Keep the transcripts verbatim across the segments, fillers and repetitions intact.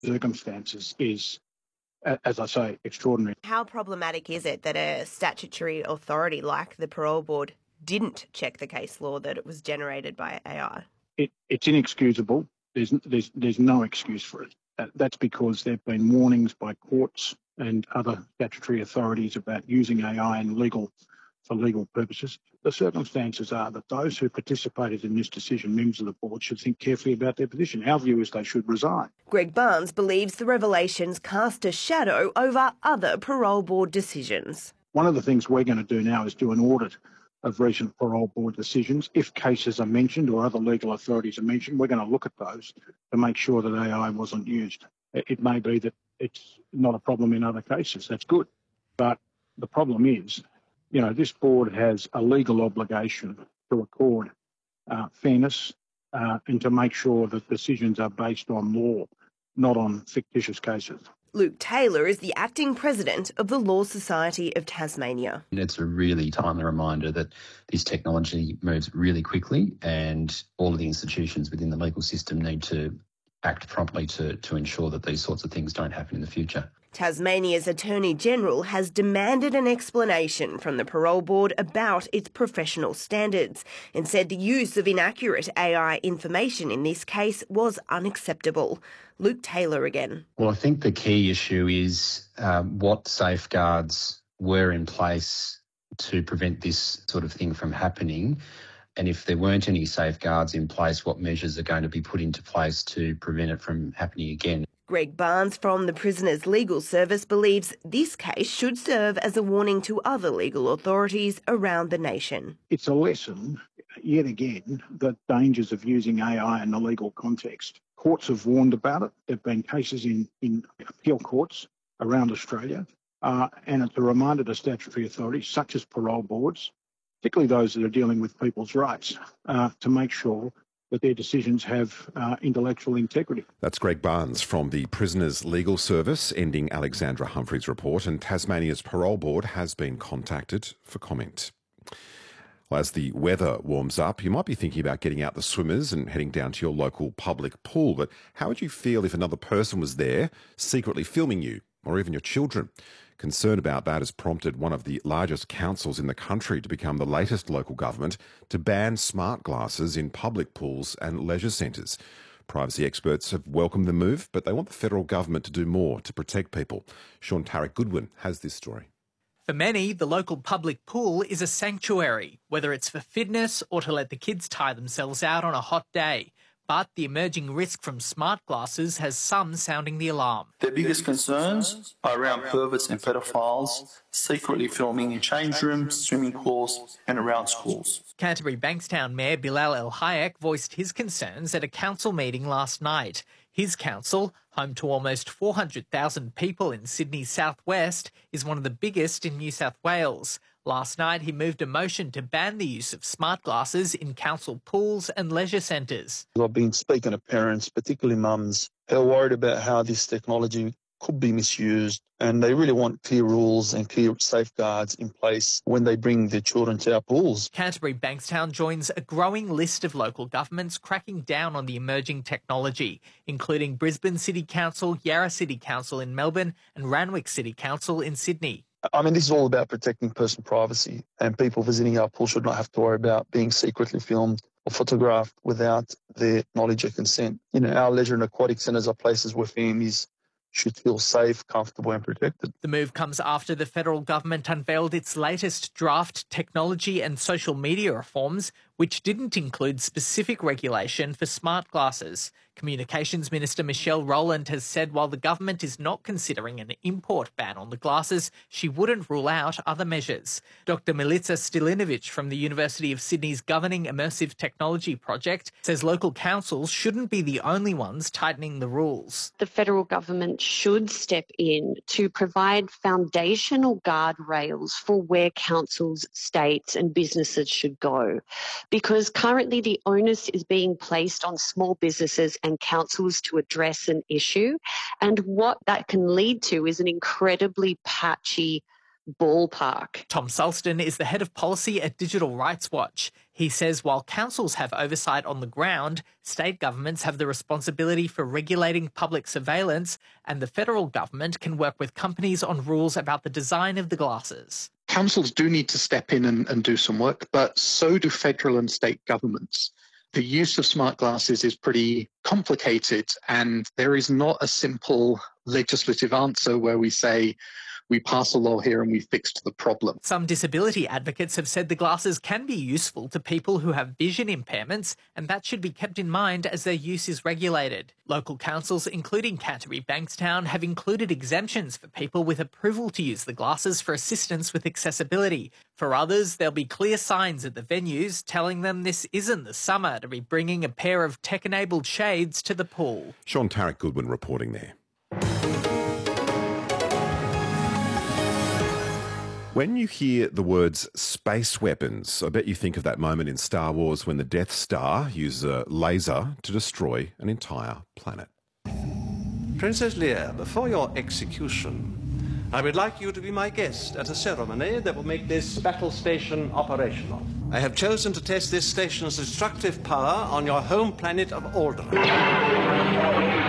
circumstances is, as I say, extraordinary. How problematic is it that a statutory authority like the Parole Board didn't check the case law that it was generated by A I? It, it's inexcusable. There's, there's, there's no excuse for it. Uh, that's because there have been warnings by courts and other statutory authorities about using A I in legal for legal purposes. The circumstances are that those who participated in this decision, members of the board, should think carefully about their position. Our view is they should resign. Greg Barnes believes the revelations cast a shadow over other parole board decisions. One of the things we're going to do now is do an audit of recent parole board decisions. If cases are mentioned or other legal authorities are mentioned, we're going to look at those to make sure that A I wasn't used. It may be that it's not a problem in other cases. That's good. But the problem is, you know, this board has a legal obligation to record uh, fairness uh, and to make sure that decisions are based on law, not on fictitious cases. Luke Taylor is the acting president of the Law Society of Tasmania. It's a really timely reminder that this technology moves really quickly and all of the institutions within the legal system need to act promptly to, to ensure that these sorts of things don't happen in the future. Tasmania's Attorney-General has demanded an explanation from the Parole Board about its professional standards and said the use of inaccurate A I information in this case was unacceptable. Luke Taylor again. Well, I think the key issue is um, what safeguards were in place to prevent this sort of thing from happening. And if there weren't any safeguards in place, what measures are going to be put into place to prevent it from happening again? Greg Barnes from the Prisoners Legal Service believes this case should serve as a warning to other legal authorities around the nation. It's a lesson, yet again, the dangers of using A I in the legal context. Courts have warned about it. There have been cases in, in appeal courts around Australia, uh, and it's a reminder to statutory authorities, such as parole boards, particularly those that are dealing with people's rights, uh, to make sure that their decisions have uh, intellectual integrity. That's Greg Barnes from the Prisoners Legal Service, ending Alexandra Humphrey's report, and Tasmania's Parole Board has been contacted for comment. Well, as the weather warms up, you might be thinking about getting out the swimmers and heading down to your local public pool, but how would you feel if another person was there secretly filming you, or even your children? Concern about that has prompted one of the largest councils in the country to become the latest local government to ban smart glasses in public pools and leisure centres. Privacy experts have welcomed the move, but they want the federal government to do more to protect people. Sean Tarek Goodwin has this story. For many, the local public pool is a sanctuary, whether it's for fitness or to let the kids tire themselves out on a hot day. But the emerging risk from smart glasses has some sounding the alarm. Their biggest concerns are around perverts and pedophiles secretly filming in change rooms, swimming pools and around schools. Canterbury Bankstown Mayor Bilal El Hayek voiced his concerns at a council meeting last night. His council, home to almost four hundred thousand people in Sydney's southwest, is one of the biggest in New South Wales. Last night, he moved a motion to ban the use of smart glasses in council pools and leisure centres. I've been speaking to parents, particularly mums, who are worried about how this technology could be misused, and they really want clear rules and clear safeguards in place when they bring their children to our pools. Canterbury Bankstown joins a growing list of local governments cracking down on the emerging technology, including Brisbane City Council, Yarra City Council in Melbourne and Randwick City Council in Sydney. I mean, this is all about protecting personal privacy, and people visiting our pool should not have to worry about being secretly filmed or photographed without their knowledge or consent. You know, our leisure and aquatic centres are places where families should feel safe, comfortable and protected. The move comes after the federal government unveiled its latest draft technology and social media reforms, which didn't include specific regulation for smart glasses. Communications Minister Michelle Rowland has said while the government is not considering an import ban on the glasses, she wouldn't rule out other measures. Doctor Milica Stilinovic from the University of Sydney's Governing Immersive Technology Project says local councils shouldn't be the only ones tightening the rules. The federal government should step in to provide foundational guardrails for where councils, states and businesses should go, because currently the onus is being placed on small businesses and councils to address an issue, and what that can lead to is an incredibly patchy ballpark. Tom Sulston is the head of policy at Digital Rights Watch. He says while councils have oversight on the ground, state governments have the responsibility for regulating public surveillance, and the federal government can work with companies on rules about the design of the glasses. Councils do need to step in and, and do some work, but so do federal and state governments. The use of smart glasses is pretty complicated, and there is not a simple legislative answer where we say, we pass a law here and we fixed the problem. Some disability advocates have said the glasses can be useful to people who have vision impairments, and that should be kept in mind as their use is regulated. Local councils, including Canterbury Bankstown, have included exemptions for people with approval to use the glasses for assistance with accessibility. For others, there'll be clear signs at the venues telling them this isn't the summer to be bringing a pair of tech-enabled shades to the pool. Sean Tarek Goodwin reporting there. When you hear the words space weapons, I bet you think of that moment in Star Wars when the Death Star uses a laser to destroy an entire planet. Princess Leia, before your execution, I would like you to be my guest at a ceremony that will make this battle station operational. I have chosen to test this station's destructive power on your home planet of Alderaan.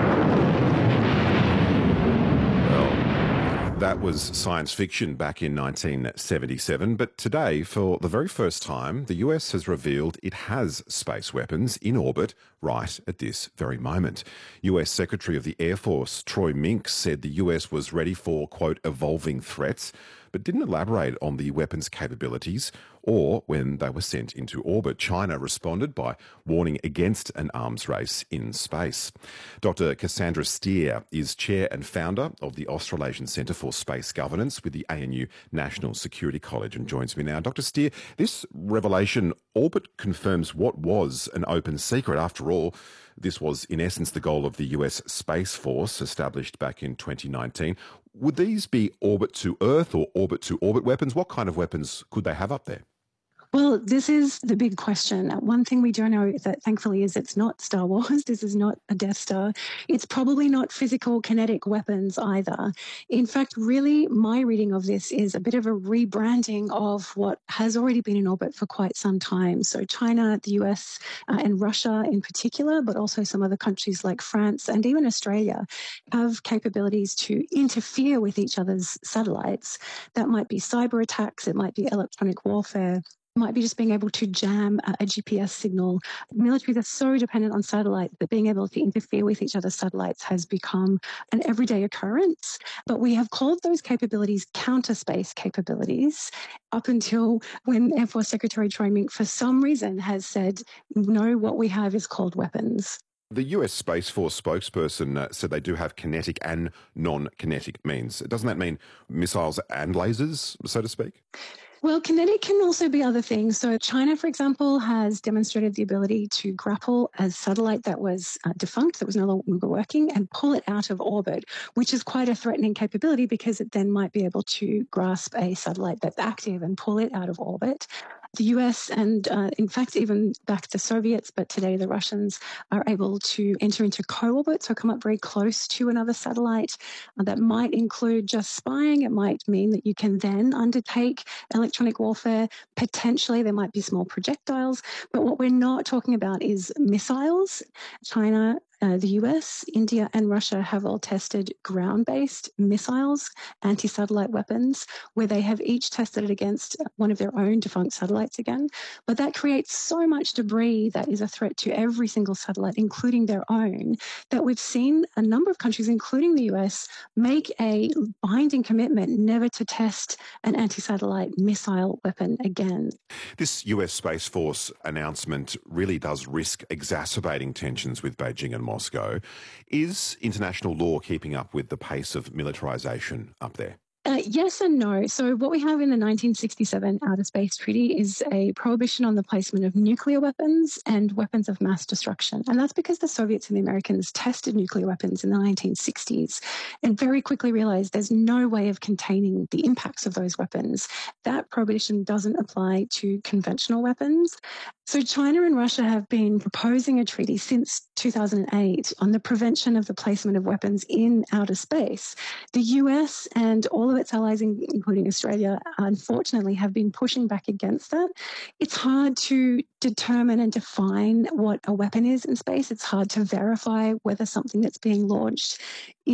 That was science fiction back in nineteen seventy-seven, but today, for the very first time, the U S has revealed it has space weapons in orbit right at this very moment. U S Secretary of the Air Force Troy Mink said the U S was ready for, quote, evolving threats, but didn't elaborate on the weapons' capabilities or when they were sent into orbit. China responded by warning against an arms race in space. Doctor Cassandra Steer is chair and founder of the Australasian Centre for Space Governance with the A N U National Security College and joins me now. Doctor Steer, this revelation all but confirms what was an open secret. After all, this was in essence the goal of the U S Space Force established back in twenty nineteen. Would these be orbit to Earth or orbit to orbit weapons? What kind of weapons could they have up there? Well, this is the big question. One thing we do know that thankfully is it's not Star Wars. This is not a Death Star. It's probably not physical kinetic weapons either. In fact, really, my reading of this is a bit of a rebranding of what has already been in orbit for quite some time. So China, the U S, uh, and Russia in particular, but also some other countries like France and even Australia have capabilities to interfere with each other's satellites. That might be cyber attacks. It might be electronic warfare. Might be just being able to jam a G P S signal. Militaries are so dependent on satellites that being able to interfere with each other's satellites has become an everyday occurrence. But we have called those capabilities counter-space capabilities up until when Air Force Secretary Troy Mink, for some reason, has said, no, what we have is called weapons. The U S Space Force spokesperson uh, said they do have kinetic and non-kinetic means. Doesn't that mean missiles and lasers, so to speak? Well, kinetic can also be other things. So China, for example, has demonstrated the ability to grapple a satellite that was uh, defunct, that was no longer working, and pull it out of orbit, which is quite a threatening capability because it then might be able to grasp a satellite that's active and pull it out of orbit. The U S and, uh, in fact, even back to Soviets, but today the Russians are able to enter into co-orbit, so come up very close to another satellite. Uh, that might include just spying. It might mean that you can then undertake electronic warfare. Potentially, there might be small projectiles. But what we're not talking about is missiles. China, Uh, the U S, India and Russia have all tested ground-based missiles, anti-satellite weapons, where they have each tested it against one of their own defunct satellites again. But that creates so much debris that is a threat to every single satellite, including their own, that we've seen a number of countries, including the U S, make a binding commitment never to test an anti-satellite missile weapon again. This U S Space Force announcement really does risk exacerbating tensions with Beijing and Moscow. Is international law keeping up with the pace of militarisation up there? Uh, yes and no. So what we have in the nineteen sixty-seven Outer Space Treaty is a prohibition on the placement of nuclear weapons and weapons of mass destruction. And that's because the Soviets and the Americans tested nuclear weapons in the nineteen sixties and very quickly realized there's no way of containing the impacts of those weapons. That prohibition doesn't apply to conventional weapons. So China and Russia have been proposing a treaty since two thousand eight on the prevention of the placement of weapons in outer space. The U S and all of its allies, including Australia, unfortunately have been pushing back against that. It's hard to determine and define what a weapon is in space. It's hard to verify whether something that's being launched